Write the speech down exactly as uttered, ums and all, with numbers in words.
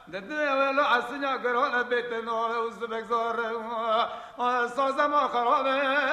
de develo asnya garo bete no uzbek zor soza ma kharabe